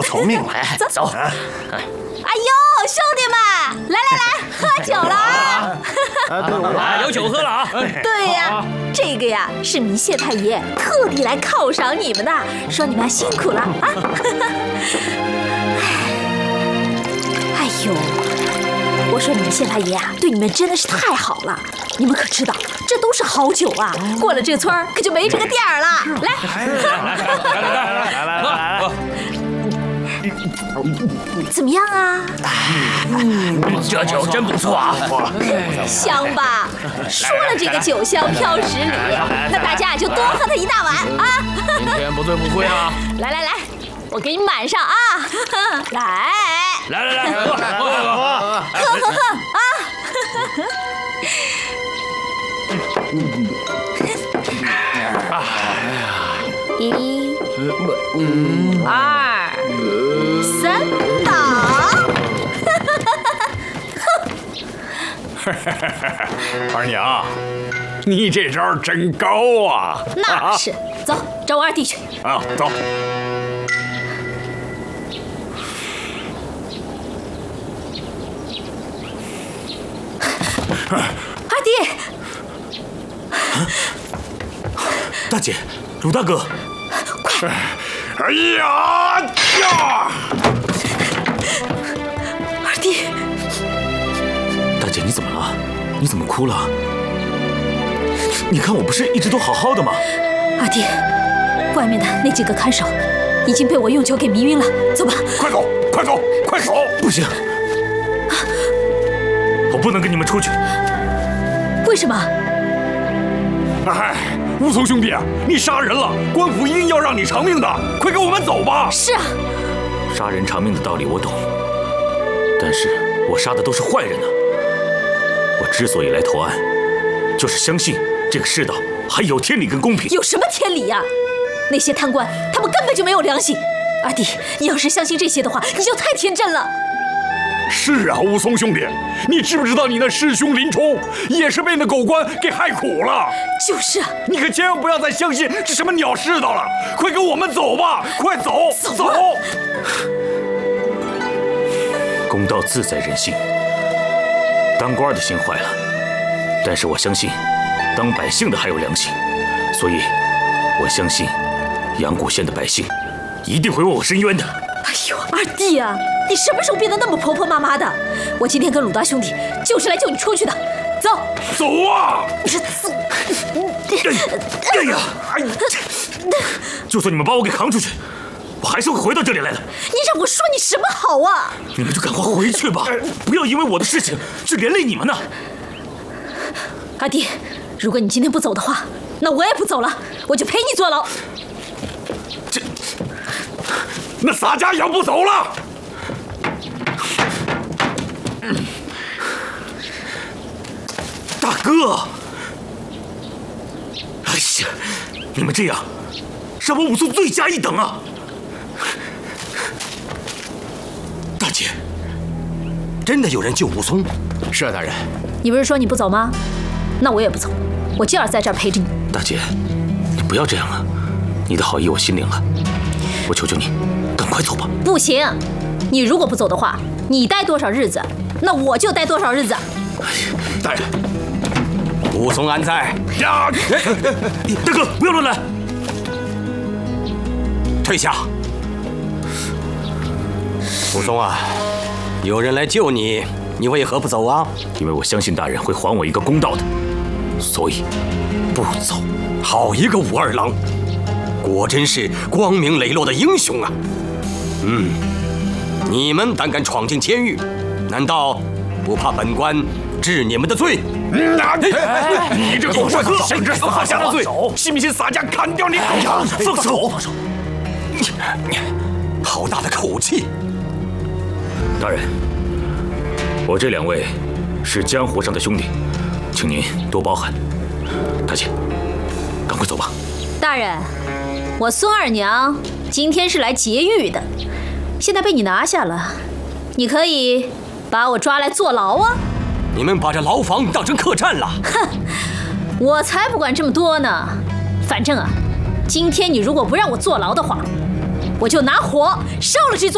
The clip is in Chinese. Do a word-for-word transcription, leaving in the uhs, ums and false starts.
求命了。 走走。哎呦，兄弟们，来来来，喝酒了啊！ 啊，有酒喝了啊！ 对呀，这个呀是弥谢太爷特地来犒赏你们的，说你们辛苦了啊！哎呦，我说弥谢太爷啊，对你们真的是太好了。你们可知道，这都是好酒啊！过了这个村儿，可就没这个店儿了。来， 来来来来来来， 怎么样啊？ 这酒真不错啊， 香吧？说了这个酒香飘十里，那大家就多喝它一大碗啊！ 今天不醉不归啊！ 来来来，我给你满上啊！来， 来来来，喝喝喝喝喝喝啊！一、二、三，倒！ 二娘，你这招真高啊！ 那是，走，找我二弟去。 啊，走。 二弟， 大姐，鲁大哥， 快！ 哎呀呀！ 二弟， 大姐你怎么了？你怎么哭了？你看我不是一直都好好的吗？ 二弟，外面的那几个看守已经被我用酒给迷晕了，走吧。 快走，快走，快走！ 不行，我不能跟你们出去。 为什么？ 哎，武松兄弟，你杀人了，官府一定要让你偿命的，快跟我们走吧！ 是啊， 杀人偿命的道理我懂，但是我杀的都是坏人呢。我之所以来投案，就是相信这个世道还有天理跟公平。 有什么天理呀？那些贪官，他们根本就没有良心。二弟，你要是相信这些的话，你就太天真了。 是啊，武松兄弟，你知不知道你那师兄林冲也是被那狗官给害苦了？ 就是啊， 你可千万不要再相信这什么鸟世道了！快跟我们走吧，快走， 走！ 走公道自在人心，当官的心坏了，但是我相信，当百姓的还有良心，所以，我相信，阳谷县的百姓一定会为我伸冤的。 哎呦，二弟啊，你什么时候变得那么婆婆妈妈的？我今天跟鲁大兄弟就是来救你出去的，走， 走啊！ 你是死！ 哎呀，哎呀，就算你们把我给扛出去，我还是会回到这里来的。 你让我说你什么好啊？ 你们就赶快回去吧，不要因为我的事情去连累你们呢。 二弟，如果你今天不走的话，那我也不走了，我就陪你坐牢。 这， 那洒家养不走了。 大哥，哎呀，你们这样，让我武松罪加一等啊！大姐， 真的有人救武松？ 是啊，大人。 你不是说你不走吗？那我也不走，我就要在这儿陪着你。 大姐，你不要这样啊！你的好意我心领了，我求求你，赶快走吧。 不行，你如果不走的话，你待多少日子，那我就待多少日子。 大人， 武松安在？ 呀！ 大哥，不要乱来！ 退下！武松啊，有人来救你，你为何不走啊？ 因为我相信大人会还我一个公道的，所以不走。 好一个武二郎，果真是光明磊落的英雄啊！嗯，你们胆敢闯进监狱，难道不怕本官治你们的罪？ 那你你这狗混蛋，谁知洒家的罪？信不信洒家砍掉你狗头？ 放手！放手！ 好大的口气！ 大人，我这两位是江湖上的兄弟，请您多包涵。大姐，赶快走吧。 大人，我孙二娘今天是来劫狱的，现在被你拿下了，你可以把我抓来坐牢啊！ 你们把这牢房当成客栈了？ 哼，我才不管这么多呢。反正啊，今天你如果不让我坐牢的话，我就拿火烧了这座。